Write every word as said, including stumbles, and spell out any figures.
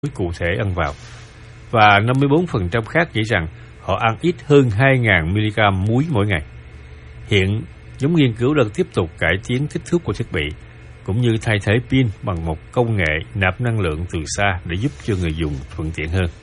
cụ thể ăn vào. Và năm mươi bốn phần trăm khác nghĩ rằng họ ăn ít hơn hai nghìn mi-li-gam muối mỗi ngày. Hiện, nhóm nghiên cứu đang tiếp tục cải tiến kích thước của thiết bị, cũng như thay thế pin bằng một công nghệ nạp năng lượng từ xa để giúp cho người dùng thuận tiện hơn.